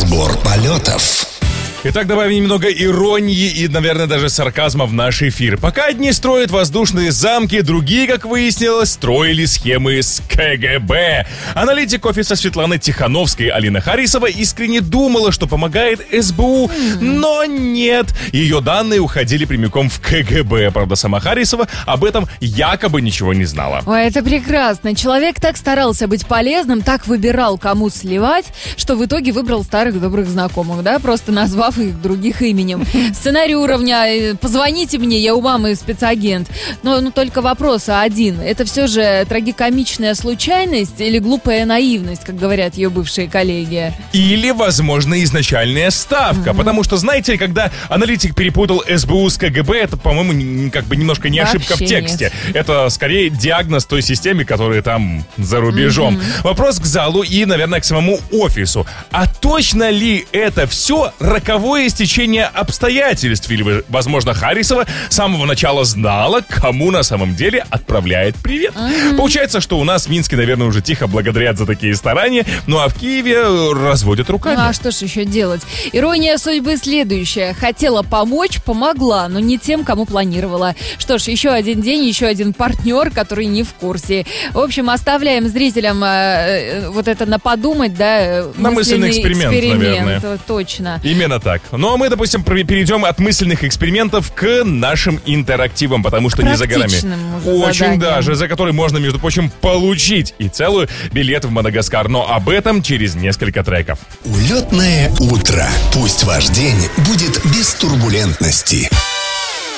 Разбор полетов. Итак, добавим немного иронии и, наверное, даже сарказма в наш эфир. Пока одни строят воздушные замки, другие, как выяснилось, строили схемы с КГБ. Аналитик офиса Светланы Тихановской Алина Харисова искренне думала, что помогает СБУ, но нет. Ее данные уходили прямиком в КГБ. Правда, сама Харисова об этом якобы ничего не знала. Ой, это прекрасно. Человек так старался быть полезным, так выбирал, кому сливать, что в итоге выбрал старых добрых знакомых, да, просто назвав их других именем. Сценарий уровня «Позвоните мне, я у мамы спецагент». Но только вопрос один. Это все же трагикомичная случайность или глупая наивность, как говорят ее бывшие коллеги? Или, возможно, изначальная ставка. Потому что, знаете, когда аналитик перепутал СБУ с КГБ, это, по-моему, как бы немножко не ошибка Вообще в тексте. нет. Это скорее диагноз той системе, которая там за рубежом. Вопрос к залу и, наверное, к самому офису. А точно ли это все роковое стечение обстоятельств? Или, возможно, Харисова с самого начала знала, кому на самом деле отправляет привет? Получается, что у нас в Минске, наверное, уже тихо благодарят за такие старания, ну а в Киеве разводят руками. А что ж еще делать? Ирония судьбы следующая. Хотела помочь, помогла, но не тем, кому планировала. Что ж, еще один день, еще один партнер, который не в курсе. В общем, оставляем зрителям вот это на подумать, да? На мысленный эксперимент, наверное. Точно. Именно так. Ну а мы, допустим, перейдем от мысленных экспериментов к нашим интерактивам, потому что не за горами. Очень заданиям. даже, за который можно, между прочим, получить и целую билет в Мадагаскар. Но об этом через несколько треков. Улетное утро. Пусть ваш день будет без турбулентности.